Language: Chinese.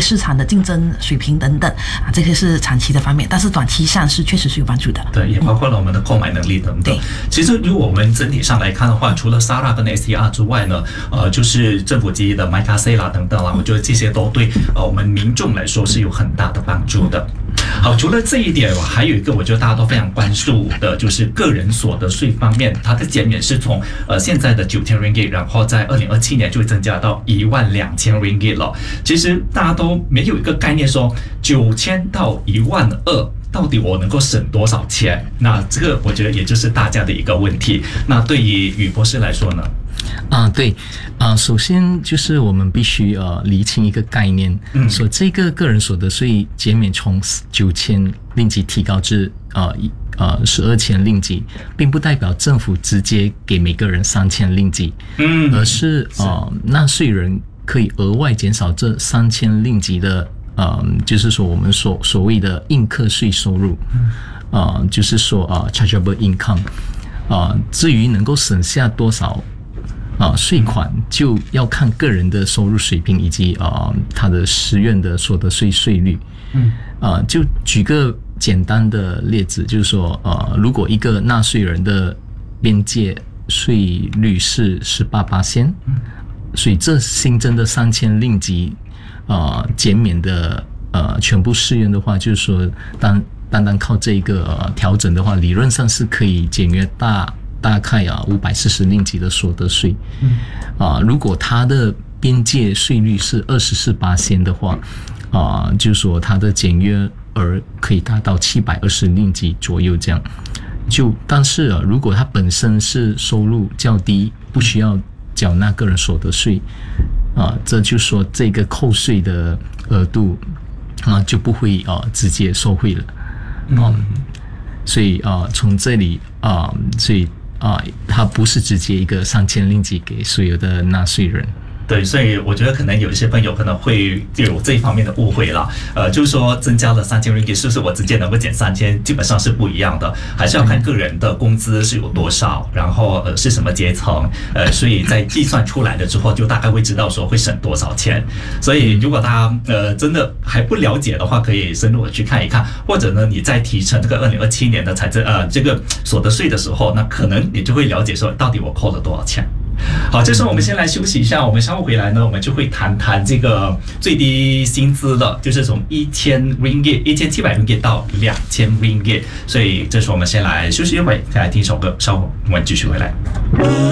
市场的竞争水平等等啊，这些是长期的方面，但是短期上是确实是有帮助的。 对，也包括了我们的购买能力等等。其实如果我们整体上来看的话，除了 SARA 跟 STR 之外呢，就是政府基金的 MyCase 啦等等啦，我觉得这些都对我们民众来说是有很大的帮助的。好，除了这一点，还有一个我觉得大家都非常关注的，就是个人所得税方面，它的减免是从现在的9000 ringgit， 然后在2027年就会增加到12000 ringgit 了。其实大家都没有一个概念说9000到12000。到底我能够省多少钱？那这个我觉得也就是大家的一个问题。那对于宇博士来说呢？ 对，首先就是我们必须厘清一个概念，说这个个人所得税减免从9000令吉提高至12,000令吉，并不代表政府直接给每个人3000令吉，而是纳税人可以额外减少这3000令吉的。就是说我们所谓的应课税收入，就是说chargeable income，至于能够省下多少税款，就要看个人的收入水平以及他的实愿的所得税税率。就举个简单的例子，就是说如果一个纳税人的边界税率是18%，所以这新增的3000令吉。减免的全部适用的话，就是说单单靠这个调整的话，理论上是可以减约大概540令吉的所得税。如果它的边界税率是24%的话，就是说它的减约额可以达到720令吉左右这样。但是如果它本身是收入较低，不需要缴纳个人所得税。这就说这个扣税的额度就不会直接受惠了。所以从这里所以它不是直接一个3000令吉给所有的纳税人。 对，所以我觉得可能有一些朋友可能会有这一方面的误会啦。就是说增加了3000 ringgit， 是不是我直接能够减3000？基本上是不一样的，还是要看个人的工资是有多少，然后是什么阶层，所以在计算出来了之后，就大概会知道说会省多少钱。所以如果大家真的还不了解的话，可以深入的去看一看，或者呢你在提成这个2027年的这个所得税的时候，那可能你就会了解说到底我扣了多少钱。好，这时候我们先来休息一下，我们稍后回来呢，我们就会谈这个最低薪资的，就是从1000 ringgit、1700 ringgit 到2000 ringgit。所以这时候我们先来休息一会，再来听一首歌，稍后我们继续回来。